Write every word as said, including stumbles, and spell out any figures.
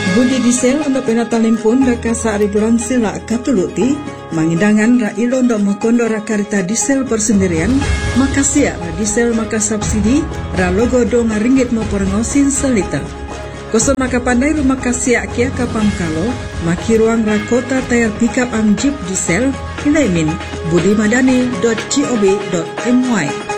Budi diesel untuk penatalin pun raka saari bulan sila katuluti mangindangan ra ilo untuk mengkondo rakarita diesel persendirian makasih ra diesel maka subsidi ra logo do ngaringgit mau perengosin seliter. Koso maka pandai rumah kasih kia kapam kalo maki ruang rakota tayar pickup am jeep diesel ilaimin budimadani dot gob dot my.